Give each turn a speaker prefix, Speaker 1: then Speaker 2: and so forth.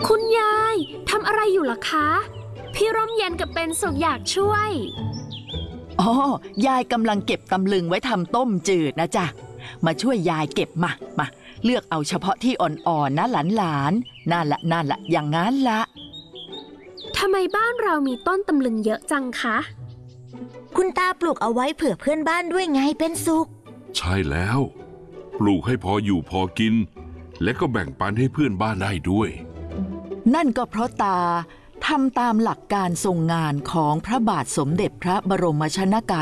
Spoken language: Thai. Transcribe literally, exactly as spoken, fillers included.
Speaker 1: คุณยายทำอะไรอยู่ล่ะคะพี่ร่มเย็นกับเป็นสุขอยากช่วย
Speaker 2: อ๋อยายกำลังเก็บตำลึงไว้ทำต้มจืดนะจ๊ะมาช่วยยายเก็บมามาเลือกเอาเฉพาะที่อ่อนๆนะหลานๆนั่นละนั่นละอย่างงั้นละ
Speaker 1: ทำไมบ้านเรามีต้นตำลึงเยอะจังคะ
Speaker 3: คุณตาปลูกเอาไว้เผื่อเพื่อนบ้านด้วยไงเป็นสุข
Speaker 4: ใช่แล้วปลูกให้พออยู่พอกินและก็แบ่งปันให้เพื่อนบ้านได้ด้วย
Speaker 2: นั่นก็เพราะตาทำตามหลักการทรงงานของพระบาทสมเด็จพระบรมชนกา